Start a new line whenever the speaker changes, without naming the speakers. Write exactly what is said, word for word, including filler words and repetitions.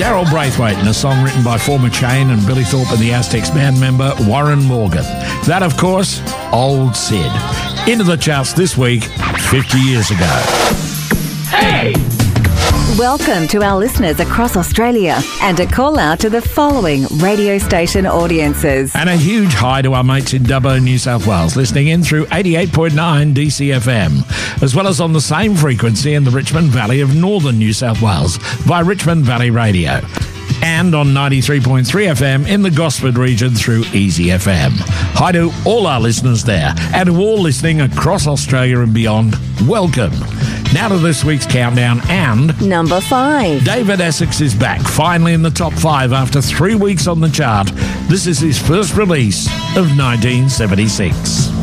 Daryl Braithwaite in a song written by former Chain and Billy Thorpe and the Aztecs band member Warren Morgan. That, of course, Old Sid. Into the charts this week, fifty years ago.
Hey!
Welcome to our listeners across Australia and a call out to the following radio station audiences.
And a huge hi to our mates in Dubbo, New South Wales, listening in through eighty-eight point nine D C F M, as well as on the same frequency in the Richmond Valley of northern New South Wales via Richmond Valley Radio, and on ninety-three point three F M in the Gosford region through Easy F M. Hi to all our listeners there, and to all listening across Australia and beyond, welcome. Now to this week's countdown, and
number five.
David Essex is back, finally in the top five after three weeks on the chart. This is his first release of nineteen seventy-six.